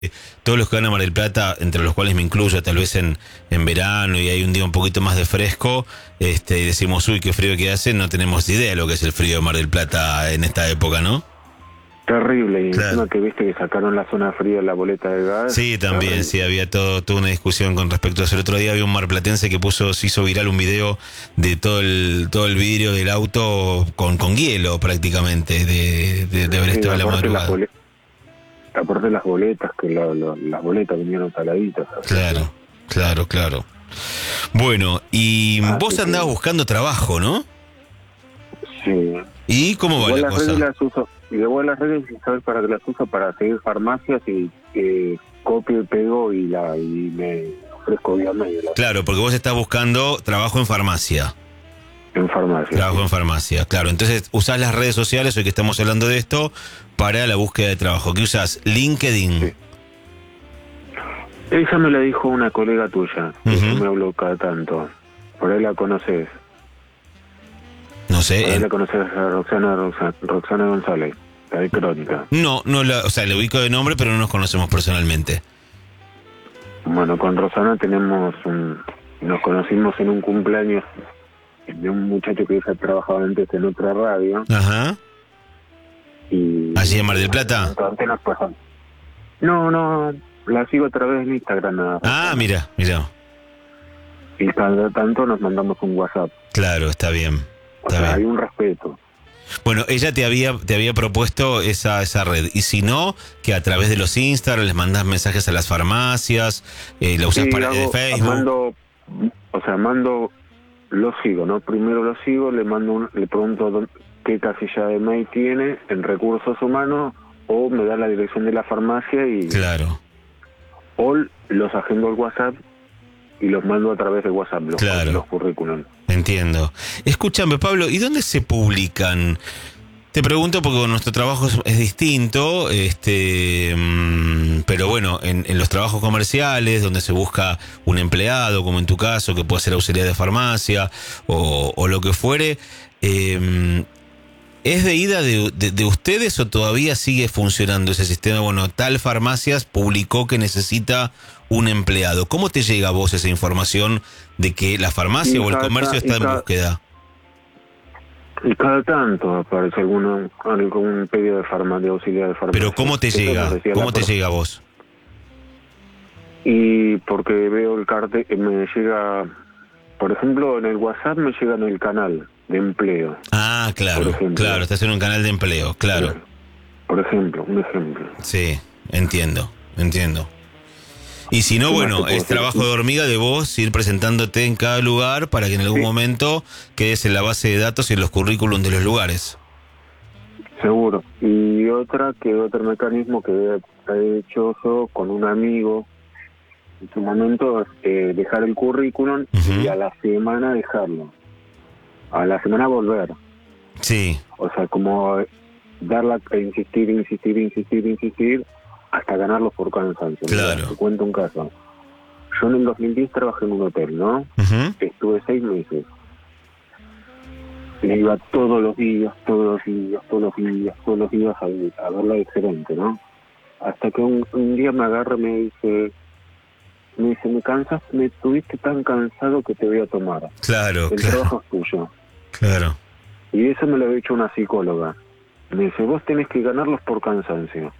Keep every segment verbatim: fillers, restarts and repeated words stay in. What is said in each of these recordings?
todos los que van a Mar del Plata, entre los cuales me incluyo, tal vez en, en verano y hay un día un poquito más de fresco, este, y decimos, uy, qué frío que hace, no tenemos idea de lo que es el frío de Mar del Plata en esta época, ¿no? Terrible, y Claro. encima que viste que sacaron la zona fría de la boleta de gas. Sí, también, terrible. sí, había todo, toda una discusión con respecto a eso. El otro día había un marplatense que puso, se hizo viral un video de todo el todo el vidrio del auto con, con hielo prácticamente, de, de, de haber Sí, estado a la aparte las madrugada. boletas, aparte las boletas, que la- la- las boletas vinieron saladitas. así Claro, claro, claro. Bueno, y Ah, vos sí, andabas sí. buscando trabajo, ¿no? que- Sí. ¿Y cómo va Igual la las redes cosa? las uso, y igual las redes, ¿sabes para qué las uso? Para seguir farmacias y eh, copio y pego y la y me ofrezco vía mail la- Claro, porque vos estás buscando trabajo en farmacia. en farmacia. Trabajo en farmacia, claro. Entonces usás las redes sociales, hoy que estamos hablando de esto, para la búsqueda de trabajo. ¿Qué usás? LinkedIn. Sí. Esa me la dijo una colega tuya, que Ujú. yo me hablo cada tanto. Por ahí la conoces. No sé. Por ahí en- la conoces a Roxana, Roxana, Roxana González, la de Crónica. No, no la, o sea, le ubico de nombre, pero no nos conocemos personalmente. Bueno, con Rosana tenemos un... Nos conocimos en un cumpleaños de un muchacho que ya trabajaba antes en otra radio. Ajá. Y... ¿Allí en Mar del Plata? Antes nos pasamos. No, no, la sigo a través de Instagram. a Ah, Rosana. mira, mira. Y cada tanto nos mandamos un WhatsApp. Claro, está bien. O Está sea, bien. hay un respeto. Bueno, ella te había te había propuesto esa esa red. Y si no, que a través de los Instagram les mandás mensajes a las farmacias, eh, la usás Sí, para hago- de Facebook. mando, o sea, mando, lo sigo, ¿no? Primero lo sigo, le mando un- le pregunto dónde- qué casilla de mail tiene en recursos humanos, o me da la dirección de la farmacia y Claro, o los agendo al WhatsApp y los mando a través de WhatsApp, los, Claro. los currículums. entiendo. Escúchame, Pablo, ¿y dónde se publican? Te pregunto porque bueno, nuestro trabajo es, es distinto, este, mm, pero bueno, en, en los trabajos comerciales, donde se busca un empleado, como en tu caso, que puede ser auxiliar de farmacia o, o lo que fuere, eh, ¿es de ida de, de, de ustedes o todavía sigue funcionando ese sistema? Bueno, tal farmacias publicó que necesita un empleado. ¿Cómo te llega a vos esa información de que la farmacia Y o el cada- comercio y está en cada- búsqueda? Y cada tanto aparece alguno, algún pedido de farmacia, de auxiliar de farmacia. Pero ¿cómo te Eso llega? nos decía ¿Cómo la te profe. llega a vos? Y porque veo el cartel, me llega, por ejemplo, en el WhatsApp me llega en el canal de empleo. Ah, claro, Por ejemplo. claro, estás en un canal de empleo, claro. Por ejemplo, un ejemplo. Sí, entiendo, entiendo. Y si no, ¿Qué más bueno, te puedo es decir? trabajo de hormiga de vos ir presentándote en cada lugar para que en algún Sí. momento quedes en la base de datos y en los currículums de los lugares. Seguro. Y otra, que otro mecanismo que he hecho yo con un amigo en su momento, es eh, dejar el currículum Ujú. y a la semana dejarlo. A la semana volver. Sí, O sea, como darla, insistir, insistir, insistir, insistir, hasta ganarlos por cansancio. Claro. Mira, te cuento un caso. Yo en el dos mil diez trabajé en un hotel, ¿no? ujú, Estuve seis meses. Me iba todos los días, todos los días, todos los días, todos los días a, a verla de gerente, ¿no? Hasta que un, un día me agarra y me dice, me dice, me cansas, me tuviste tan cansado que te voy a tomar. claro, El claro, trabajo es tuyo. claro. Y eso me lo había hecho una psicóloga. Me dice, vos tenés que ganarlos por cansancio.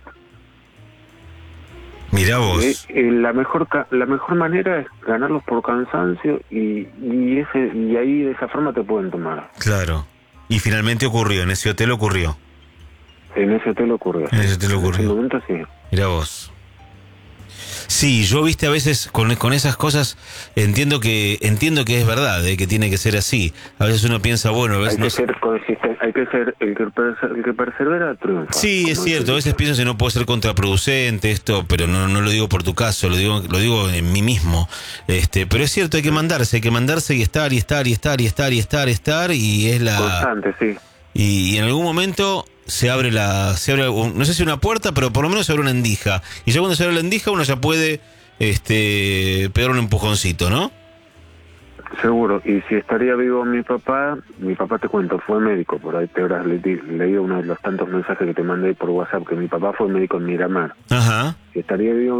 Mirá Eh, vos. eh, la mejor ca- la mejor manera es ganarlos por cansancio y y ese y ahí de esa forma te pueden tomar. Claro. Y finalmente ocurrió, en ese hotel ocurrió. En ese hotel ocurrió. En ese hotel En ocurrió. ese momento sí. Mirá vos. Sí, yo viste a veces con, con esas cosas entiendo que entiendo que es verdad, eh, que tiene que ser así. A veces uno piensa, bueno, a Hay veces que no ser consistente, hay que ser el que, perse- el que persevera triunfa. Sí, es como cierto, a dice veces el pienso que no puede ser contraproducente esto, pero no, no lo digo por tu caso, lo digo, lo digo en mí mismo. Este, pero es cierto, hay que mandarse, hay que mandarse y estar y estar y estar y estar y estar y estar y es la constante, sí. y, y en algún momento se abre la se abre un- no sé si una puerta, pero por lo menos se abre una endija. Y ya cuando se abre la endija uno ya puede este pegar un empujoncito, ¿no? Seguro, y si estaría vivo mi papá, mi papá te cuento, fue médico, por ahí te habrás le leído uno de los tantos mensajes que te mandé por WhatsApp, que mi papá fue médico en Miramar. Ajá. Si estaría vivo